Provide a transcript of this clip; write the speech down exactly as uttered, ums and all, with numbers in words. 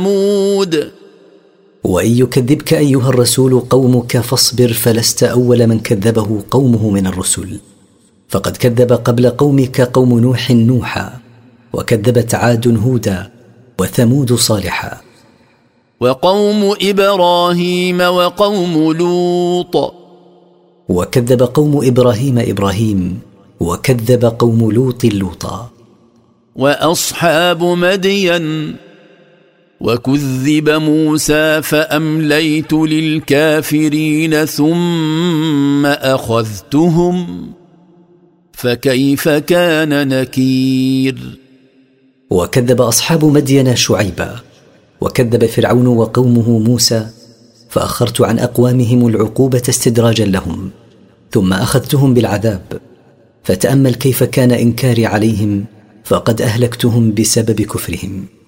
وثمود. وإن يكذبك أيها الرسول قومك فاصبر، فلست أول من كذبه قومه من الرسل، فقد كذب قبل قومك قوم نوح نوحا، وكذبت عاد هودا، وثمود صالحا، وقوم إبراهيم وقوم لوط، وكذب قوم إبراهيم إبراهيم، وكذب قوم لوط لوطا، وأصحاب مدين، وكذب موسى فأمليت للكافرين ثم أخذتهم فكيف كان نكير. وكذب أصحاب مدين شعيبا، وكذب فرعون وقومه موسى، فأخرت عن أقوامهم العقوبة استدراجا لهم، ثم أخذتهم بالعذاب، فتأمل كيف كان إنكاري عليهم، فقد أهلكتهم بسبب كفرهم.